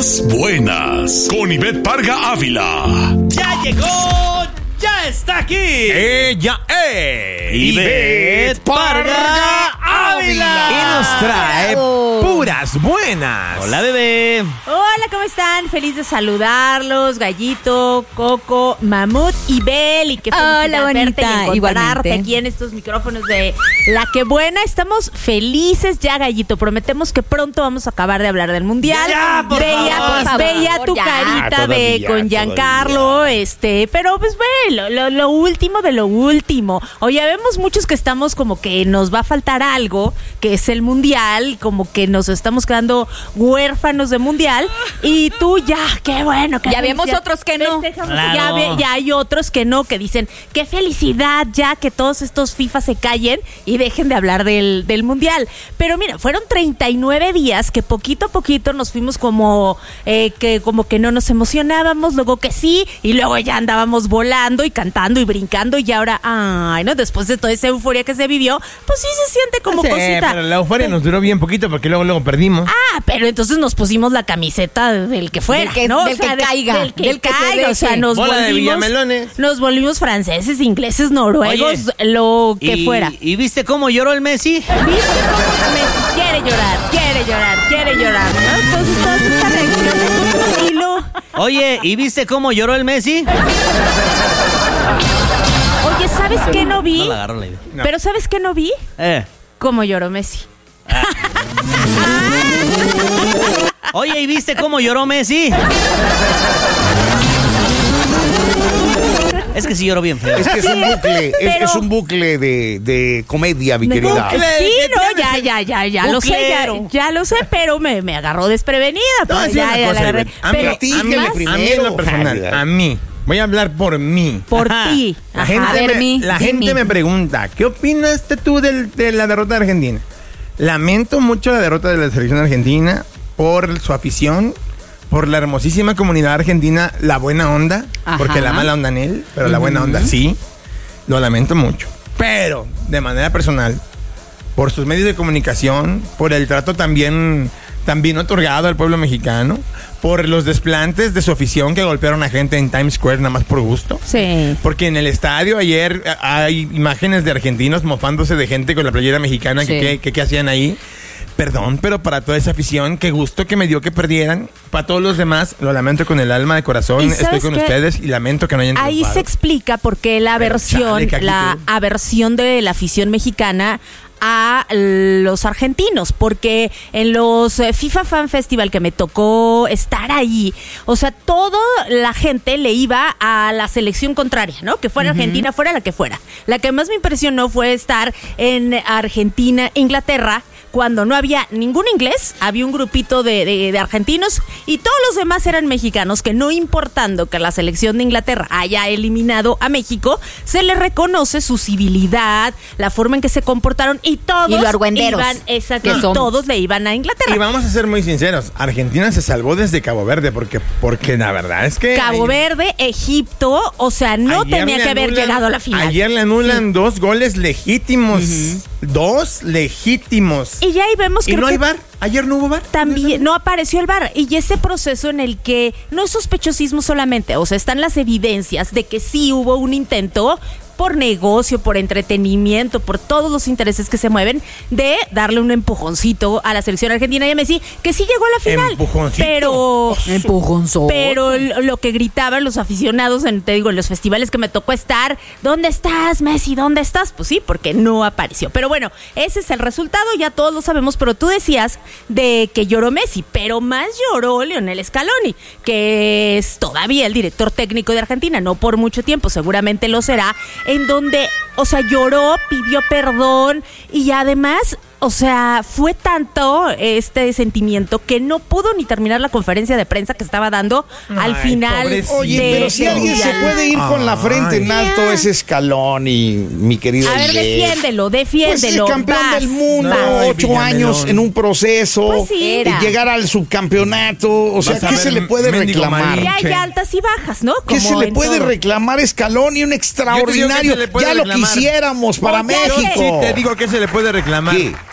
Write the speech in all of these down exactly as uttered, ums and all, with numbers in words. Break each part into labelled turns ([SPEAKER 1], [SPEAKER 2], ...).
[SPEAKER 1] Puras buenas. Con Ivette Parga Ávila.
[SPEAKER 2] ¡Ya llegó! ¡Ya está aquí!
[SPEAKER 3] ¡Ella es!
[SPEAKER 2] Ivette Parga Ávila.
[SPEAKER 3] Y nos trae puras buenas.
[SPEAKER 2] Hola, bebé.
[SPEAKER 4] Hola, ¿cómo están? Feliz de saludarlos, Gallito, Coco, Mamut y Beli. Qué felicidad
[SPEAKER 5] Hola, bonita.
[SPEAKER 4] verte y encontrarte
[SPEAKER 5] Igualmente.
[SPEAKER 4] aquí en estos micrófonos de La Que Buena. Estamos felices ya, Gallito. Prometemos que pronto vamos a acabar de hablar del Mundial.
[SPEAKER 2] Ya, por
[SPEAKER 4] veía,
[SPEAKER 2] favor,
[SPEAKER 4] pues,
[SPEAKER 5] por
[SPEAKER 4] veía
[SPEAKER 5] favor,
[SPEAKER 4] tu
[SPEAKER 5] ya.
[SPEAKER 4] carita
[SPEAKER 3] Ah,
[SPEAKER 4] de
[SPEAKER 3] todavía,
[SPEAKER 4] con Giancarlo, este, pero pues ve, lo, lo, lo último de lo último. Oye, vemos muchos que estamos como que nos va a faltar algo, que es el Mundial, como que nos estamos quedando huérfanos de Mundial. Y tú ya, qué bueno. Qué
[SPEAKER 5] Ya vemos
[SPEAKER 4] felicidad.
[SPEAKER 5] otros que no.
[SPEAKER 4] Festejamos,
[SPEAKER 2] Claro.
[SPEAKER 4] Ya, ve- ya hay otros que no, que dicen, qué felicidad ya que todos estos FIFA se callen y dejen de hablar del, del Mundial. Pero mira, fueron treinta y nueve días que poquito a poquito nos fuimos como, eh, que como que no nos emocionábamos, luego que sí, y luego ya andábamos volando y cantando y brincando, y ahora, ay, ¿no? Después de toda esa euforia que se vivió, pues sí se siente como
[SPEAKER 3] Sí,
[SPEAKER 4] cosita.
[SPEAKER 3] pero la euforia nos duró bien poquito porque luego luego perdimos.
[SPEAKER 4] Ah, pero entonces nos pusimos la camiseta del que fuera,
[SPEAKER 5] Del que-
[SPEAKER 4] ¿no?
[SPEAKER 5] del que caiga,
[SPEAKER 4] del que,
[SPEAKER 5] del que se
[SPEAKER 4] caiga, o sea,
[SPEAKER 5] deje.
[SPEAKER 4] nos
[SPEAKER 3] Bola de
[SPEAKER 4] volvimos,
[SPEAKER 3] villamelones.
[SPEAKER 4] nos volvimos franceses, ingleses, noruegos,
[SPEAKER 2] Oye,
[SPEAKER 4] lo que
[SPEAKER 2] ¿Y,
[SPEAKER 4] fuera.
[SPEAKER 2] ¿Y viste cómo lloró el Messi?
[SPEAKER 4] ¿Viste cómo Messi quiere llorar, quiere llorar, quiere llorar, ¿no? Entonces todas estas reacciones y lo...
[SPEAKER 2] Oye, ¿y viste cómo lloró el Messi?
[SPEAKER 4] Oye, ¿sabes qué no vi?
[SPEAKER 2] No la agarró la idea.
[SPEAKER 3] No.
[SPEAKER 4] Pero ¿sabes qué no vi?
[SPEAKER 2] Eh.
[SPEAKER 4] Cómo lloró Messi.
[SPEAKER 2] Oye, ¿y viste cómo lloró Messi? Es que sí lloró bien feo.
[SPEAKER 6] Es que es un bucle, es,
[SPEAKER 4] Pero-
[SPEAKER 6] es un bucle de, de comedia, mi querida.
[SPEAKER 4] Sí,
[SPEAKER 3] ¿Qué
[SPEAKER 4] no,
[SPEAKER 3] tienes?
[SPEAKER 4] ya, ya, ya, ya lo sé, ya,
[SPEAKER 2] Buclero.
[SPEAKER 4] ya lo sé, pero me, me agarró desprevenida.
[SPEAKER 3] Te voy a
[SPEAKER 4] Pues
[SPEAKER 3] decir
[SPEAKER 4] ya,
[SPEAKER 3] una
[SPEAKER 4] ya
[SPEAKER 3] cosa,
[SPEAKER 4] la agarré.
[SPEAKER 3] Ivette. A mí-
[SPEAKER 4] Pero
[SPEAKER 6] platíquele
[SPEAKER 4] más
[SPEAKER 6] primero.
[SPEAKER 3] A mí en lo personal, a mí. Voy a hablar por mí.
[SPEAKER 4] por
[SPEAKER 2] Ajá.
[SPEAKER 4] ti.
[SPEAKER 3] La
[SPEAKER 4] Ajá.
[SPEAKER 3] gente,
[SPEAKER 5] A ver,
[SPEAKER 3] me,
[SPEAKER 5] mi,
[SPEAKER 3] la
[SPEAKER 5] di
[SPEAKER 3] gente
[SPEAKER 5] mi.
[SPEAKER 3] me pregunta, ¿qué opinas tú del- de la derrota de Argentina? Lamento mucho la derrota de la selección argentina por su afición, por la hermosísima comunidad argentina, la buena onda,
[SPEAKER 5] Ajá.
[SPEAKER 3] porque la mala onda en él, pero la buena onda sí. Lo lamento mucho. Pero, de manera personal, por sus medios de comunicación, por el trato también, también otorgado al pueblo mexicano, por los desplantes de su afición que golpearon a gente en Times Square nada más por gusto.
[SPEAKER 4] Sí.
[SPEAKER 3] Porque en el estadio ayer eh, hay imágenes de argentinos mofándose de gente con la playera mexicana que,
[SPEAKER 5] Sí.
[SPEAKER 3] que, que- que hacían ahí. Perdón, pero para toda esa afición, qué gusto que me dio que perdieran. Para todos los demás, lo lamento con el alma de corazón.
[SPEAKER 4] ¿Y
[SPEAKER 3] Estoy
[SPEAKER 4] sabes
[SPEAKER 3] con
[SPEAKER 4] qué?
[SPEAKER 3] ustedes y lamento que no hayan
[SPEAKER 4] Ahí
[SPEAKER 3] triunfado.
[SPEAKER 4] se explica por qué la
[SPEAKER 3] Pero
[SPEAKER 4] aversión,
[SPEAKER 3] chale, qué
[SPEAKER 4] la
[SPEAKER 3] actitud.
[SPEAKER 4] aversión de la afición mexicana a los argentinos, porque en los eh, FIFA Fan Festival que me tocó estar ahí, o sea, toda la gente le iba a la selección contraria, ¿no? Que fuera Argentina, fuera la que fuera. La que más me impresionó fue estar en Argentina, Inglaterra, cuando no había ningún inglés, había un grupito de, de- de argentinos y todos los demás eran mexicanos, que no importando que la selección de Inglaterra haya eliminado a México, se les reconoce su civilidad, la forma en que se comportaron y todos
[SPEAKER 5] Y lo argüenderos
[SPEAKER 4] iban, exacto,
[SPEAKER 5] que
[SPEAKER 4] y
[SPEAKER 5] somos.
[SPEAKER 4] todos le iban a Inglaterra.
[SPEAKER 3] Y vamos a ser muy sinceros, Argentina se salvó desde Cabo Verde porque, porque la verdad es que...
[SPEAKER 4] Cabo
[SPEAKER 3] ayer-
[SPEAKER 4] Verde, Egipto, o sea, no
[SPEAKER 3] ayer
[SPEAKER 4] tenía
[SPEAKER 3] le
[SPEAKER 4] que haber
[SPEAKER 3] anulan-
[SPEAKER 4] llegado a la final.
[SPEAKER 3] Ayer le anulan dos goles legítimos. Dos legítimos.
[SPEAKER 4] Y ya ahí vemos
[SPEAKER 3] Y
[SPEAKER 4] creo
[SPEAKER 3] no hay
[SPEAKER 4] que-
[SPEAKER 3] V A R. Ayer no hubo V A R.
[SPEAKER 4] También no apareció el V A R y ese proceso en el que no es sospechosismo solamente, o sea, están las evidencias de que sí hubo un intento por negocio, por entretenimiento, por todos los intereses que se mueven, de darle un empujoncito a la selección argentina y a Messi, que sí llegó a la final.
[SPEAKER 3] Empujoncito.
[SPEAKER 4] Pero
[SPEAKER 5] Empujonzón.
[SPEAKER 4] pero l- lo que gritaban los aficionados en, te digo, en los festivales que me tocó estar, ¿dónde estás, Messi? ¿Dónde estás? Pues sí, porque no apareció. Pero bueno, ese es el resultado, ya todos lo sabemos, pero tú decías de que lloró Messi, pero más lloró Lionel Scaloni, que es todavía el director técnico de Argentina, no por mucho tiempo, seguramente lo será, en donde, o sea, lloró, pidió perdón y además, o sea, fue tanto este sentimiento que no pudo ni terminar la conferencia de prensa que estaba dando al
[SPEAKER 3] Ay,
[SPEAKER 4] final.
[SPEAKER 3] pobrecito.
[SPEAKER 6] Oye,
[SPEAKER 4] de-
[SPEAKER 6] pero si
[SPEAKER 4] del
[SPEAKER 6] alguien se
[SPEAKER 4] Mundial.
[SPEAKER 6] puede ir con la frente en alto,
[SPEAKER 4] Ay.
[SPEAKER 6] ese escalón y mi querido
[SPEAKER 4] A ver,
[SPEAKER 6] Ivette.
[SPEAKER 4] defiéndelo,
[SPEAKER 6] Pues es
[SPEAKER 4] defiéndelo.
[SPEAKER 6] campeón
[SPEAKER 4] vas,
[SPEAKER 6] del mundo,
[SPEAKER 4] vas.
[SPEAKER 3] Ay,
[SPEAKER 6] ocho
[SPEAKER 3] Villamelón.
[SPEAKER 6] años en un proceso,
[SPEAKER 4] Pues sí,
[SPEAKER 6] y
[SPEAKER 4] era.
[SPEAKER 6] llegar al subcampeonato, o sea,
[SPEAKER 3] Vas a
[SPEAKER 6] ¿qué
[SPEAKER 3] ver,
[SPEAKER 6] se le puede
[SPEAKER 3] mendigo
[SPEAKER 6] reclamar?
[SPEAKER 4] Y
[SPEAKER 3] Marín.
[SPEAKER 4] hay altas y bajas, ¿no?
[SPEAKER 6] ¿Qué
[SPEAKER 4] Como
[SPEAKER 6] se le
[SPEAKER 4] en
[SPEAKER 6] puede
[SPEAKER 4] todo.
[SPEAKER 6] reclamar a Scaloni? Un extraordinario.
[SPEAKER 3] se le puede
[SPEAKER 6] Ya
[SPEAKER 3] reclamar.
[SPEAKER 6] lo quisiéramos para
[SPEAKER 4] Pues ya
[SPEAKER 6] México.
[SPEAKER 4] sé.
[SPEAKER 3] Sí, te digo que se le puede reclamar.
[SPEAKER 6] ¿Qué?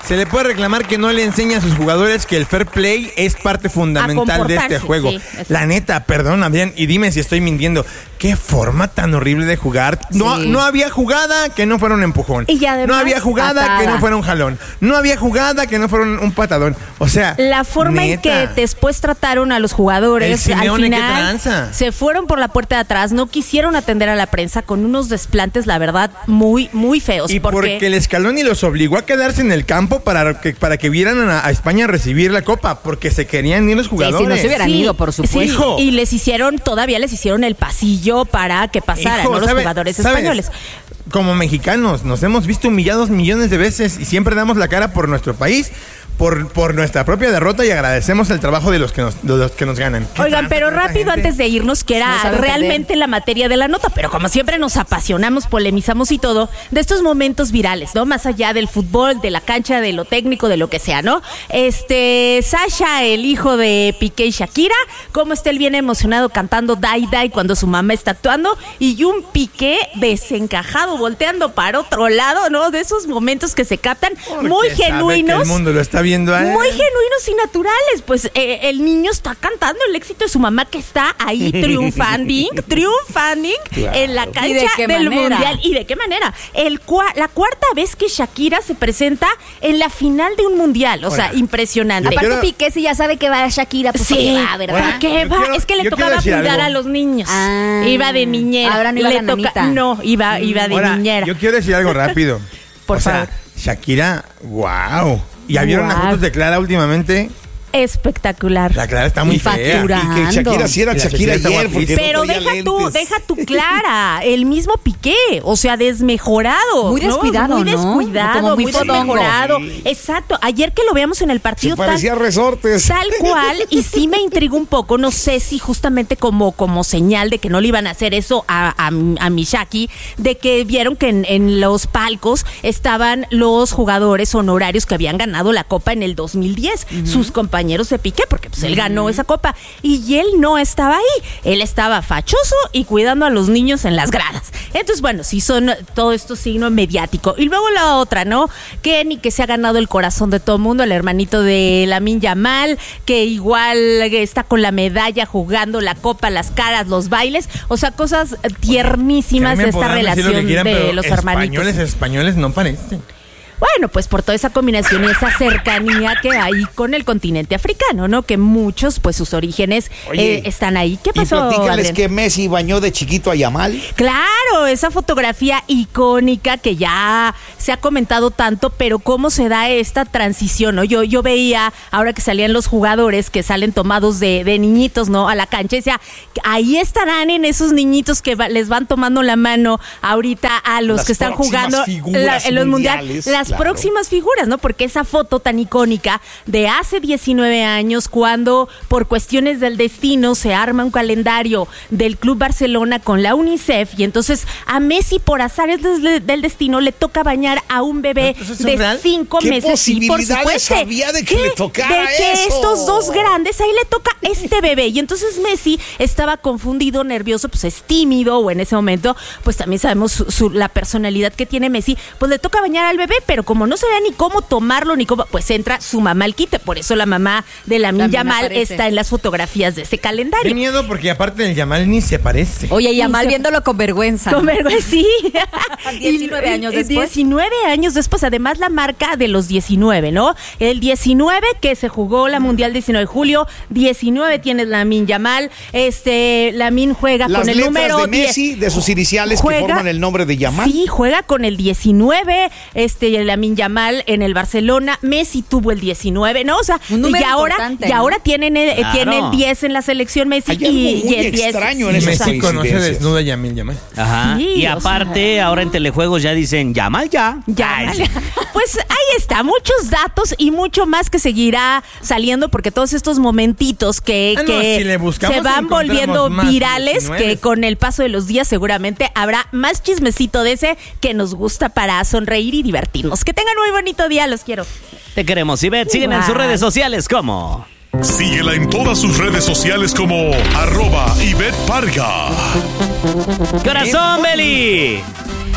[SPEAKER 3] Se le puede reclamar que no le enseña a sus jugadores que el fair play es parte fundamental de este juego. Sí, la neta, perdón, Adrián, y dime si estoy mintiendo. Qué forma tan horrible de jugar. Sí. No, no había jugada que no fuera un empujón.
[SPEAKER 4] Y además,
[SPEAKER 3] no había jugada patada. que no fuera un jalón. No había jugada que no fuera un, un patadón. O sea,
[SPEAKER 4] la forma neta. en que después trataron a los jugadores, al final se fueron por la puerta de atrás, no quisieron atender a la prensa con unos desplantes, la verdad, muy, muy feos.
[SPEAKER 3] Y porque, porque el Scaloni los obligó a quedarse en el campo para que, para que vieran a, a España recibir la copa, porque se querían ir los jugadores.
[SPEAKER 5] Sí, si no se hubieran sí, ido, por supuesto.
[SPEAKER 4] Sí, y les hicieron, todavía les hicieron el pasillo para que pasaran, Hijo, ¿no? Los ¿sabe, jugadores
[SPEAKER 3] sabes?
[SPEAKER 4] españoles.
[SPEAKER 3] Como mexicanos nos hemos visto humillados millones de veces y siempre damos la cara por nuestro país, por, por nuestra propia derrota, y agradecemos el trabajo de los que nos, de los que nos ganan.
[SPEAKER 4] Oigan, pero rápido antes de irnos, que era no realmente perder. la materia de la nota, pero como siempre nos apasionamos, polemizamos y todo, de estos momentos virales, ¿no? Más allá del fútbol, de la cancha, de lo técnico, de lo que sea, ¿no? Este, Sasha, el hijo de Piqué y Shakira, cómo está él bien emocionado cantando Dai Dai cuando su mamá está actuando, y un Piqué desencajado, volteando para otro lado, ¿no? De esos momentos que se captan, Porque muy genuinos.
[SPEAKER 3] Que el mundo lo está viendo a él.
[SPEAKER 4] Muy genuinos y naturales. Pues eh, el niño está cantando el éxito de su mamá, que está ahí triunfando, triunfando claro. en la cancha de del manera? Mundial. ¿Y de qué manera? El cua- la cuarta vez que Shakira se presenta en la final de un mundial. O Hola. sea, impresionante.
[SPEAKER 5] Aparte quiero... Piqué, si ya sabe que va a Shakira, pues
[SPEAKER 4] sí,
[SPEAKER 5] va, ¿verdad?
[SPEAKER 4] ¿Para qué va? Quiero, es que le tocaba cuidar algo. a los niños. Ah, iba de niñera.
[SPEAKER 5] Ahora no iba
[SPEAKER 4] le
[SPEAKER 5] la
[SPEAKER 4] toca, No, iba, iba de
[SPEAKER 3] Ahora,
[SPEAKER 4] niñera.
[SPEAKER 3] Yo quiero decir algo rápido.
[SPEAKER 4] Por
[SPEAKER 3] o
[SPEAKER 4] favor.
[SPEAKER 3] Sea, Shakira, wow. ¿Ya vieron wow. las fotos de Clara últimamente?
[SPEAKER 4] Espectacular.
[SPEAKER 3] La Clara está muy
[SPEAKER 5] y
[SPEAKER 3] fea.
[SPEAKER 6] Y que Shakira sí era Shakira, Shakira ayer. Porque
[SPEAKER 4] pero
[SPEAKER 6] no
[SPEAKER 4] deja
[SPEAKER 6] lentes.
[SPEAKER 4] tú, deja tú Clara. El mismo Piqué, o sea, desmejorado.
[SPEAKER 5] Muy descuidado,
[SPEAKER 4] ¿no? Muy descuidado,
[SPEAKER 5] ¿no?
[SPEAKER 4] muy, muy desmejorado. Sí. Exacto. Ayer que lo veíamos en el partido.
[SPEAKER 6] Se parecía
[SPEAKER 4] tal,
[SPEAKER 6] resortes.
[SPEAKER 4] Tal cual, y sí me intrigó un poco. No sé si justamente como, como señal de que no le iban a hacer eso a, a, a mi Shaki, de que vieron que en, en los palcos estaban los jugadores honorarios que habían ganado la Copa en el dos mil diez. Uh-huh. Sus compañeros de Piqué, porque pues él ganó esa copa y él no estaba ahí, él estaba fachoso y cuidando a los niños en las gradas. Entonces, bueno, sí son todo esto signo mediático. Y luego la otra, ¿no? Kenny, que se ha ganado el corazón de todo el mundo, el hermanito de Lamine Yamal, que igual está con la medalla jugando la copa, las caras, los bailes, o sea, cosas tiernísimas de esta relación quieran, de los hermanitos.
[SPEAKER 3] Españoles, españoles no parecen.
[SPEAKER 4] Bueno, pues por toda esa combinación y esa cercanía que hay con el continente africano, ¿no? Que muchos, pues sus orígenes Oye, eh, están ahí. ¿Qué pasó,
[SPEAKER 6] y platícales
[SPEAKER 4] Adrián?
[SPEAKER 6] que Messi bañó de chiquito a Yamal.
[SPEAKER 4] Claro, esa fotografía icónica que ya se ha comentado tanto, pero cómo se da esta transición, ¿no? Yo, yo veía, ahora que salían los jugadores que salen tomados de, de niñitos, ¿no? A la cancha, y decía, ahí estarán en esos niñitos que va, les van tomando la mano ahorita a los
[SPEAKER 6] las
[SPEAKER 4] que están jugando la, en los mundiales. Las claro. próximas figuras, ¿no? Porque esa foto tan icónica de hace diecinueve años, cuando por cuestiones del destino se arma un calendario del Club Barcelona con la UNICEF, y entonces a Messi, por azares del, del destino, le toca bañar a un bebé de real? cinco
[SPEAKER 6] ¿Qué
[SPEAKER 4] meses.
[SPEAKER 6] posibilidades
[SPEAKER 4] y por supuesto,
[SPEAKER 6] había de que
[SPEAKER 4] ¿qué?
[SPEAKER 6] le tocara
[SPEAKER 4] de que
[SPEAKER 6] eso?
[SPEAKER 4] Estos dos grandes, ahí le toca este bebé. Y entonces Messi estaba confundido, nervioso, pues es tímido, o en ese momento, pues también sabemos su, su, la personalidad que tiene Messi, pues le toca bañar al bebé, pero como no sabía ni cómo tomarlo, ni cómo, pues entra su mamá al quite. Por eso la mamá de Lamine Yamal está en las fotografías de ese calendario.
[SPEAKER 3] Qué miedo, porque aparte del Yamal ni se parece.
[SPEAKER 5] Oye, Yamal viéndolo con vergüenza.
[SPEAKER 4] Con vergüenza, sí.
[SPEAKER 5] diecinueve años después.
[SPEAKER 4] diecinueve años después, además la marca de los diecinueve, ¿no? El diecinueve que se jugó la Mundial diecinueve de julio, diecinueve tiene Lamine Yamal, este, Lamine juega
[SPEAKER 6] Las
[SPEAKER 4] con el número
[SPEAKER 6] de Messi, diez, de sus iniciales juega, que forman el nombre de Yamal.
[SPEAKER 4] Sí, juega con el diecinueve, este, Lamine Yamal en el Barcelona, Messi tuvo el diecinueve, ¿no? O sea, y ahora, y ahora tienen el, claro. tiene el diez en la selección Messi.
[SPEAKER 6] Hay algo
[SPEAKER 4] y,
[SPEAKER 6] muy
[SPEAKER 4] y el diez.
[SPEAKER 6] extraño en esas
[SPEAKER 3] Messi conoce desnuda a Lamine Yamal.
[SPEAKER 2] Ajá. Sí, y aparte, sea, ahora en telejuegos ya dicen Yamal ya.
[SPEAKER 4] Yamal. Pues ahí está, muchos datos y mucho más que seguirá saliendo, porque todos estos momentitos que,
[SPEAKER 3] ah,
[SPEAKER 4] que
[SPEAKER 3] no, si
[SPEAKER 4] se van volviendo virales, que con el paso de los días seguramente habrá más chismecito de ese que nos gusta para sonreír y divertirnos. Que tengan muy bonito día, los quiero.
[SPEAKER 2] Te queremos, Ivette. Síguenos en sus redes sociales como...
[SPEAKER 1] Síguela en todas sus redes sociales como arroba Ivette Parga.
[SPEAKER 2] ¡Corazón, Beli!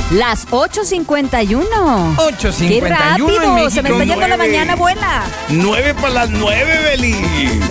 [SPEAKER 5] Las ocho cincuenta y uno.
[SPEAKER 3] ocho
[SPEAKER 5] ¡Qué
[SPEAKER 3] cincuenta y uno en
[SPEAKER 5] rápido!
[SPEAKER 3] México.
[SPEAKER 5] Se me está yendo la
[SPEAKER 6] nueve.
[SPEAKER 5] mañana, abuela.
[SPEAKER 6] Nueve para las nueve, Beli.